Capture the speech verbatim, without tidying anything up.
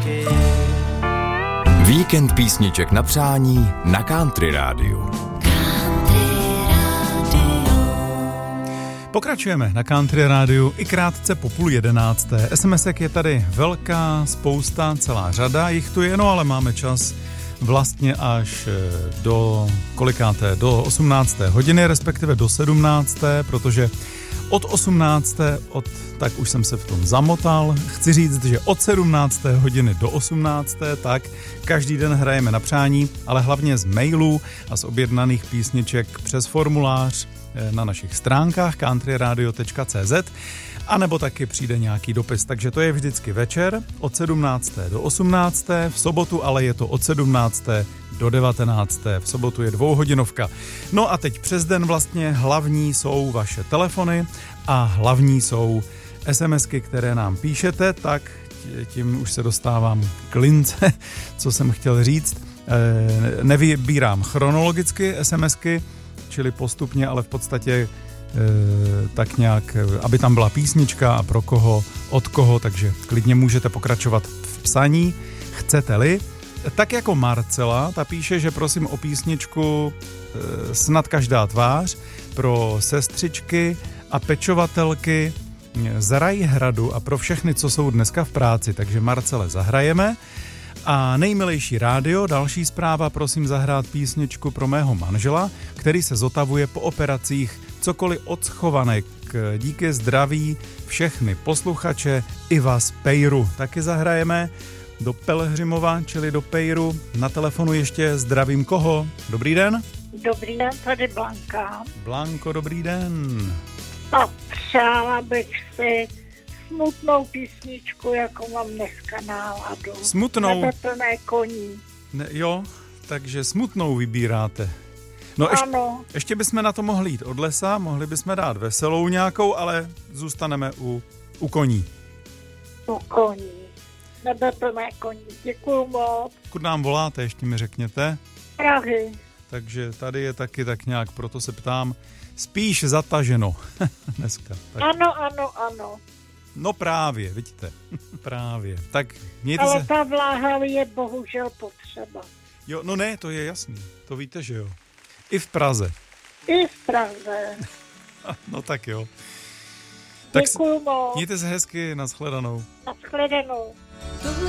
taky. Víkend písniček na přání na Country Rádiu. Pokračujeme na Country Rádiu i krátce po půl jedenácté. SMSek je tady velká spousta, celá řada, jich tu je, no ale máme čas vlastně až do kolikáté, do osmnácté hodiny, respektive do sedmnácté, protože od osmnácté, od, tak už jsem se v tom zamotal, chci říct, že od sedmnácté hodiny do osmnácté, tak každý den hrajeme na přání, ale hlavně z mailů a z objednaných písniček přes formulář na našich stránkách country radio tečka cé zet, anebo taky přijde nějaký dopis, takže to je vždycky večer od sedmnácté do osmnácté, v sobotu ale je to od sedmnácté do devatenácté, v sobotu je dvouhodinovka. No a teď přes den vlastně hlavní jsou vaše telefony a hlavní jsou SMSky, které nám píšete, tak tím už se dostávám k lince, co jsem chtěl říct. E, nevybírám chronologicky SMSky, čili postupně, ale v podstatě e, tak nějak, aby tam byla písnička a pro koho, od koho, takže klidně můžete pokračovat v psaní, chcete-li. Tak jako Marcela, ta píše, že prosím o písničku e, Snad každá tvář pro sestřičky a pečovatelky z Rajhradu a pro všechny, co jsou dneska v práci, takže Marcele zahrajeme. A nejmilejší rádio, další zpráva, prosím zahrát písničku pro mého manžela, který se zotavuje po operacích, cokoliv od schovanek. Díky zdraví všechny posluchače i vás Pejru. Taky zahrajeme do Pelhřimova, čili do Pejru. Na telefonu ještě zdravím koho? Dobrý den. Dobrý den, tady Blanka. Blanko, dobrý den. A přála bych si smutnou písničku, jako mám dneska náladu. Smutnou? Nebeplné koní. Ne, jo, takže smutnou vybíráte. No ještě, ano. Ještě bychom na to mohli jít od lesa, mohli bychom dát veselou nějakou, ale zůstaneme u, u koní. U koní. Nebeplné koní. Děkuju moc. Kud nám voláte, ještě mi řekněte. Prahy. Takže tady je taky tak nějak, proto se ptám, spíš zataženo dneska. Tak. Ano, ano, ano. No právě, vidíte, právě. Tak mějte Ale se... ta vláha je bohužel potřeba. Jo, no ne, to je jasný, to víte, že jo. I v Praze. I v Praze. No tak jo. Tak děkuju moc. mějte se hezky, nashledanou. Nashledanou. Tohle